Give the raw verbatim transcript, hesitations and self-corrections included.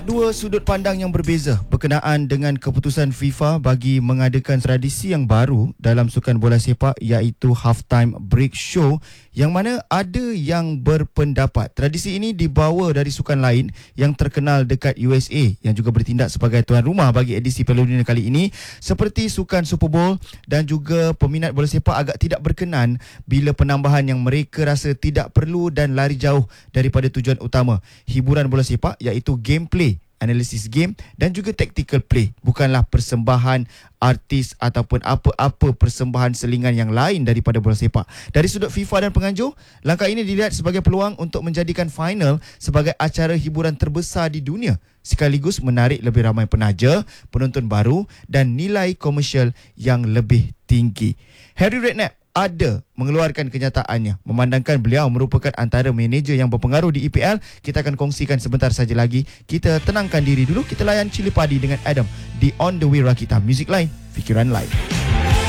Dua sudut pandang yang berbeza berkenaan dengan keputusan FIFA bagi mengadakan tradisi yang baru dalam sukan bola sepak, iaitu halftime break show, yang mana ada yang berpendapat tradisi ini dibawa dari sukan lain yang terkenal dekat U S A yang juga bertindak sebagai tuan rumah bagi edisi Piala Dunia kali ini, seperti sukan Super Bowl, dan juga peminat bola sepak agak tidak berkenan bila penambahan yang mereka rasa tidak perlu dan lari jauh daripada tujuan utama hiburan bola sepak, iaitu gameplay, analisis game dan juga tactical play, bukanlah persembahan artis ataupun apa-apa persembahan selingan yang lain daripada bola sepak. Dari sudut FIFA dan penganjur, langkah ini dilihat sebagai peluang untuk menjadikan final sebagai acara hiburan terbesar di dunia, sekaligus menarik lebih ramai penaja, penonton baru dan nilai komersial yang lebih tinggi. Harry Redknapp ada mengeluarkan kenyataannya, memandangkan beliau merupakan antara manager yang berpengaruh di E P L. Kita akan kongsikan sebentar saja lagi. Kita tenangkan diri dulu, kita layan Cili Padi dengan Adam di On The Way Rakita. Muzik lain, fikiran lain.